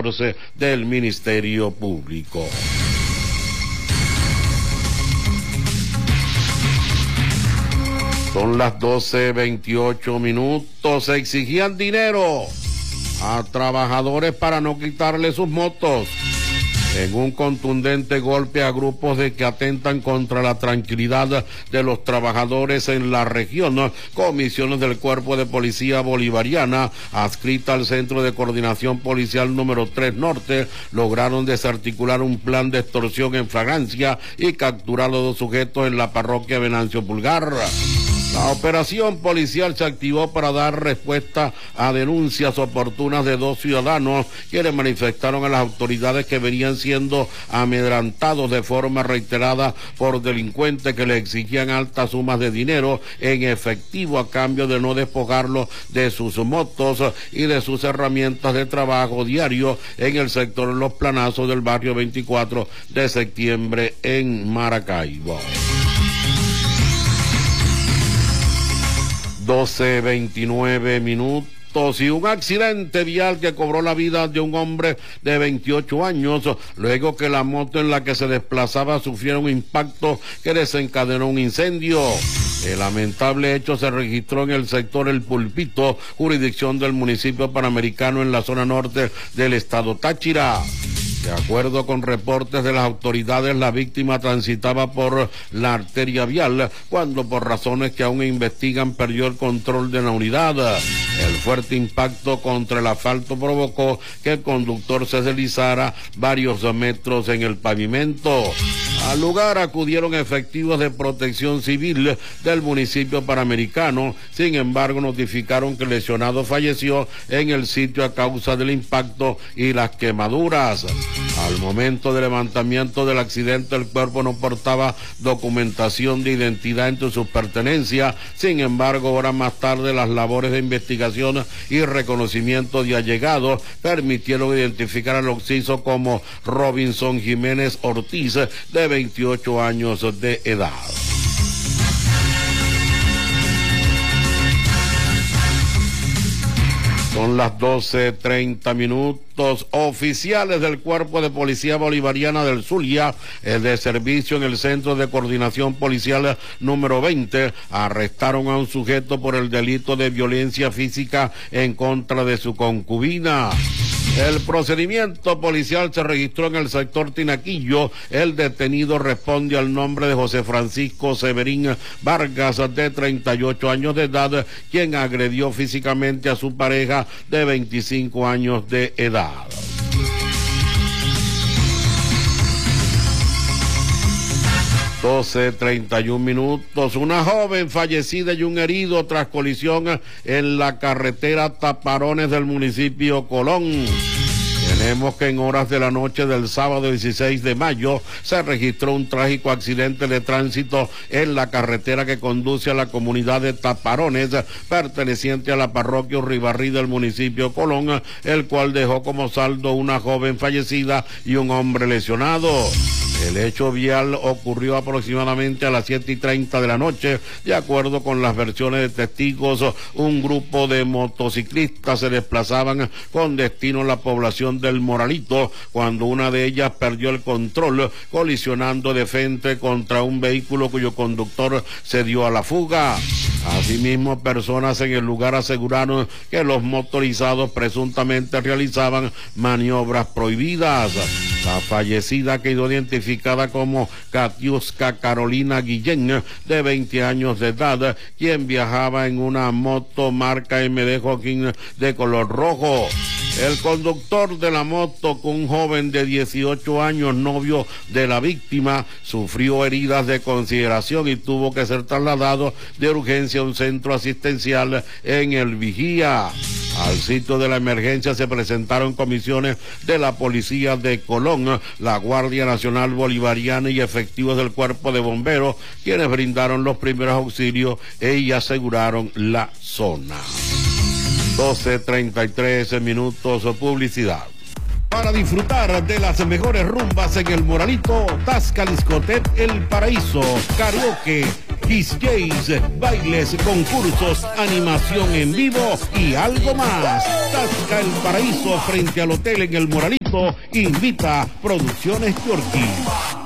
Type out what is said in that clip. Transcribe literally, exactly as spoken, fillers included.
catorce del Ministerio Público. Son las doce veintiocho minutos. Exigían dinero a trabajadores para no quitarle sus motos en un contundente golpe a grupos de que atentan contra la tranquilidad de los trabajadores en la región. Comisiones del Cuerpo de Policía Bolivariana, adscrita al Centro de Coordinación Policial número tres Norte, lograron desarticular un plan de extorsión en flagrancia y capturar a los dos sujetos en la parroquia Venancio Pulgar. La operación policial se activó para dar respuesta a denuncias oportunas de dos ciudadanos quienes manifestaron a las autoridades que venían siendo amedrantados de forma reiterada por delincuentes que les exigían altas sumas de dinero en efectivo a cambio de no despojarlos de sus motos y de sus herramientas de trabajo diario en el sector Los Planazos del barrio veinticuatro de septiembre en Maracaibo. doce veintinueve minutos y un accidente vial que cobró la vida de un hombre de veintiocho años luego que la moto en la que se desplazaba sufriera un impacto que desencadenó un incendio. El lamentable hecho se registró en el sector El Pulpito, jurisdicción del municipio panamericano en la zona norte del estado Táchira. De acuerdo con reportes de las autoridades, la víctima transitaba por la arteria vial cuando, por razones que aún investigan, perdió el control de la unidad. El fuerte impacto contra el asfalto provocó que el conductor se deslizara varios metros en el pavimento. Al lugar acudieron efectivos de protección civil del municipio panamericano. Sin embargo, notificaron que el lesionado falleció en el sitio a causa del impacto y las quemaduras. Al momento del levantamiento del accidente, el cuerpo no portaba documentación de identidad entre sus pertenencias. Sin embargo, horas más tarde, las labores de investigación y reconocimiento de allegados permitieron identificar al occiso como Robinson Jiménez Ortiz, de veintiocho años de edad. Son las doce treinta minutos. Oficiales del Cuerpo de Policía Bolivariana del Zulia, el de servicio en el Centro de Coordinación Policial número veinte, arrestaron a un sujeto por el delito de violencia física en contra de su concubina. El procedimiento policial se registró en el sector Tinaquillo. El detenido responde al nombre de José Francisco Severín Vargas, de treinta y ocho años de edad, quien agredió físicamente a su pareja de veinticinco años de edad. doce treinta y un minutos. Una joven fallecida y un herido tras colisión en la carretera Taparones del municipio Colón. Tenemos que en horas de la noche del sábado dieciséis de mayo se registró un trágico accidente de tránsito en la carretera que conduce a la comunidad de Taparones, perteneciente a la parroquia Urribarrí del municipio Colón, el cual dejó como saldo una joven fallecida y un hombre lesionado. El hecho vial ocurrió aproximadamente a las siete y treinta de la noche. De acuerdo con las versiones de testigos, un grupo de motociclistas se desplazaban con destino a la población del Moralito cuando una de ellas perdió el control, colisionando de frente contra un vehículo cuyo conductor se dio a la fuga. Asimismo, personas en el lugar aseguraron que los motorizados presuntamente realizaban maniobras prohibidas. La fallecida quedó identificada como Katiuska Carolina Guillén, de veinte años de edad, quien viajaba en una moto marca M D Joaquín de color rojo. El conductor de la moto, con un joven de dieciocho años, novio de la víctima, sufrió heridas de consideración y tuvo que ser trasladado de urgencia a un centro asistencial en El Vigía. Al sitio de la emergencia se presentaron comisiones de la Policía de Colón, la Guardia Nacional Bolivariana y efectivos del Cuerpo de Bomberos, quienes brindaron los primeros auxilios y aseguraron la zona. doce treinta y tres minutos, publicidad. Para disfrutar de las mejores rumbas en el Moralito, Tasca Discoteca El Paraíso, karaoke, D Js, bailes, concursos, animación en vivo y algo más. Tasca El Paraíso frente al hotel en El Moralito invita Producciones Yorkie.